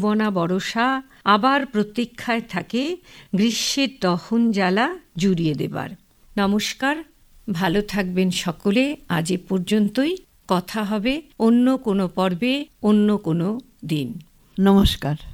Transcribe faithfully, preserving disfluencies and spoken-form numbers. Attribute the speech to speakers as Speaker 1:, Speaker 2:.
Speaker 1: যৌবনা বরষা আবার প্রতীক্ষায় থাকে গ্রীষ্মের দহন জ্বালা জুড়িয়ে দেবার। নমস্কার, ভালো থাকবেন সকলে। আজ এ পর্যন্তই। কথা হবে অন্য কোনো পর্বে, অন্য কোনো দিন।
Speaker 2: নমস্কার।